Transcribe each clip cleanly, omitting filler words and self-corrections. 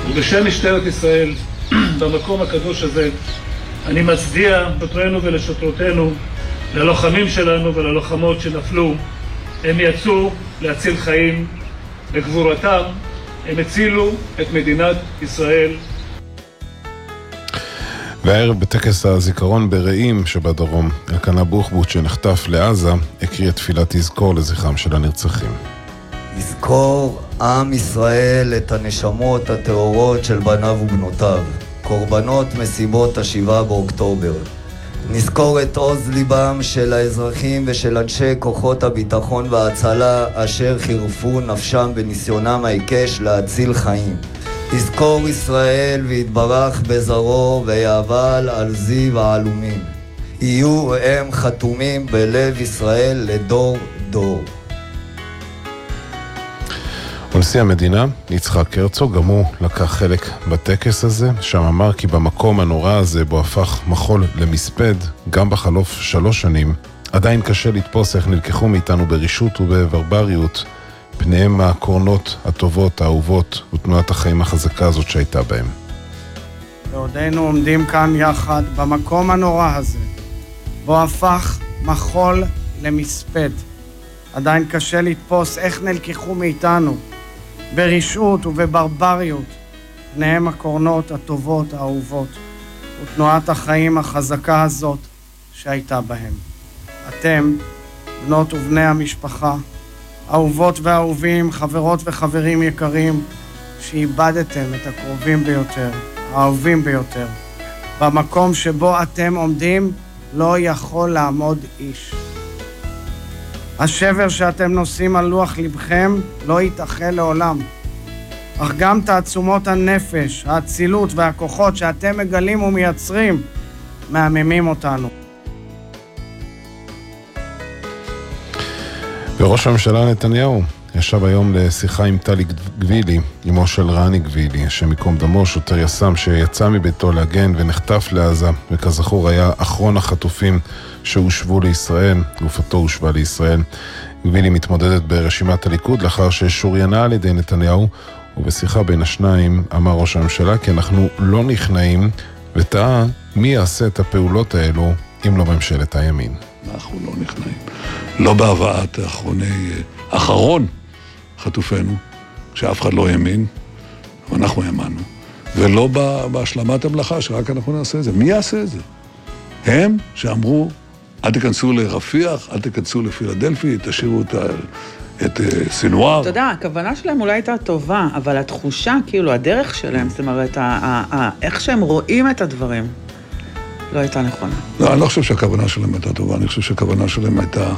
ובשם משטרת ישראל, במקום הקדוש הזה, אני מצדיע לשוטרינו ולשוטרותינו, ללוחמים שלנו וללוחמות שנפלו. הם יצאו להציל חיים. בגבורתם הם הצילו את מדינת ישראל. והערב בטקס הזיכרון ברעים שבדרום, אלקנה בוחבוט שנחטף לעזה, הקריא תפילת תזכור לזכרם של הנרצחים. יזכור עם ישראל את הנשמות הטהורות של בניו ובנותיו, קורבנות מסיבות ה7 באוקטובר. נזכור את עוז ליבם של האזרחים ושל אנשי כוחות הביטחון וההצלה אשר חירפו נפשם בניסיונם העיקש להציל חיים. יזכור ישראל ויתברך בזרעו ויעבל על זיו העלומים. יהיו הם חתומים בלב ישראל לדור דור. ונשיא המדינה, יצחק הרצוג, גם הוא לקח חלק בטקס הזה, שם אמר כי במקום הנורא הזה בו הפך מחול למספד, גם בחלוף 3 שנים, עדיין קשה לתפוס איך נלקחו מאיתנו ברישות ובברבריות, פניהם הקורנות הטובות, האהובות, ותנועת החיים החזקה הזאת שהייתה בהם. ועודנו עומדים כאן יחד במקום הנורא הזה, בו הפך מחול למספד. עדיין קשה לתפוס איך נלקחו מאיתנו, ברישות ובברבריות, פניהם הקורנות הטובות, האהובות, ותנועת החיים החזקה הזאת שהייתה בהם. אתם, בנות ובני המשפחה, אהובות ואהובים, חברות וחברים יקרים, שאיבדתם את הקרובים ביותר, האהובים ביותר. במקום שבו אתם עומדים לא יכול לעמוד איש. השבר שאתם נושאים על לוח לבכם לא יתאחה לעולם. אך גם תעצומות הנפש, האצילות והכוחות שאתם מגלים ומייצרים, מהממים אותנו. וראש הממשלה נתניהו ישב היום לשיחה עם טלי גבילי, אמו של רני גבילי, השם מקום דמו, שוטר יס"מ שיצא מביתו להגן ונחטף לעזה, וכזכור היה אחרון החטופים שהושבו לישראל, גופתו הושבה לישראל. גבילי מתמודדת ברשימת הליכוד לאחר ששוריינה על ידי נתניהו, ובשיחה בין השניים אמר ראש הממשלה כי אנחנו לא נכנעים, וטעה מי יעשה את הפעולות האלו אם לא ממשלת הימין. אנחנו לא נכנעים. לא בהבאת אחרון חטופינו, שאף אחד לא האמין, אבל אנחנו האמנו. ולא בהשלמת המלאכה, שרק אנחנו נעשה את זה. מי יעשה את זה? הם שאמרו, אל תיכנסו לרפיח, אל תיכנסו לפילדלפי, תשאירו את סינואר. אתה יודע, הכוונה שלהם אולי הייתה טובה, אבל התחושה, כאילו, הדרך שלהם, זאת אומרת, איך שהם רואים את הדברים, לא הייתה נכונה. לא, אני לא חושב שהכוונה שלהם הייתה טובה, אני חושב שהכוונה שלהם הייתה,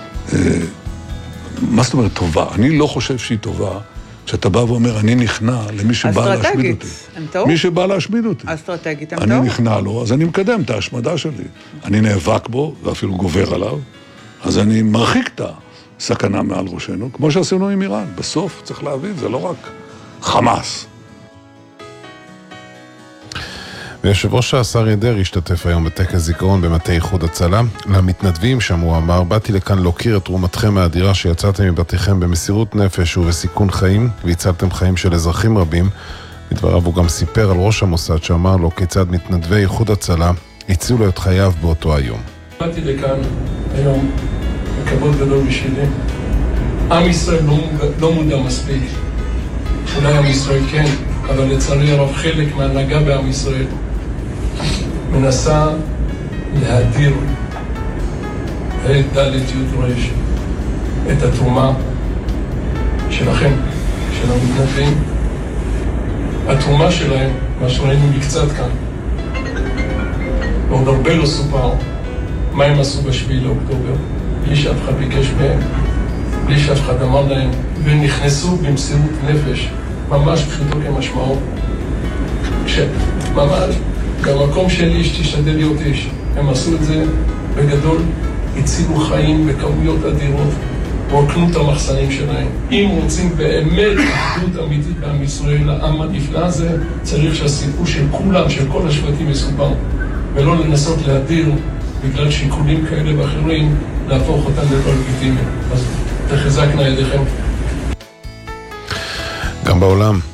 מה זאת אומרת טובה? אני לא חושב שהיא טובה, שאתה בא ואומר, אני נכנע למי שבא להשמיד אותי. הם טעו? מי שבא להשמיד אותי. אסטרטגית, הם טעו? אני נכנע לו, אז אני מקדם את ההשמדה שלי. אני נאבק בו, ואפילו גובר עליו, אז אני מרחיק את הסכנה מעל ראשנו, כמו שעשינו עם איראן. בסוף צריך להבין, זה לא רק חמאס. ויושב ראש השר ידר השתתף היום בטקס זיכרון במטה איחוד הצלה. למתנדבים שם הוא אמר, באתי לכאן להוקיר את תרומתכם האדירה שיצאתם מבתיכם במסירות נפש ובסיכון חיים, והצלתם חיים של אזרחים רבים. בדבריו הוא גם סיפר על ראש המוסד שאמר לו כיצד מתנדבי איחוד הצלה הצילו את חייו באותו היום. באתי לכאן היום, בכבוד גדול בשבילי. עם ישראל לא מודע מספיק. אולי עם ישראל כן, אבל לצערי הרב חלק מהנהגה בעם ישראל מנסה להדיר את דלת י' את התרומה שלכם, של המתנדבים. התרומה שלהם, מה שראינו מקצת כאן, ועוד הרבה לא סופר מה הם עשו ב7 לאוקטובר, בלי שאף אחד ביקש מהם, בלי שאף אחד אמר להם, והם נכנסו במסירות נפש, ממש פשוטו כמשמעו, ממש, במקום של איש תשתדל להיות איש. הם עשו את זה בגדול, הצילו חיים בכמויות אדירות, רוקנו את המחסנים שלהם. אם רוצים באמת אחדות אמיתית בעם ישראל, העם הנפלא הזה, צריך שהסיפור של כולם, של כל השבטים יסופר, ולא לנסות להדיר בגלל שיקולים כאלה ואחרים, להפוך אותם ללא לגיטימיים. אז תחזקנה ידיכם. גם בעולם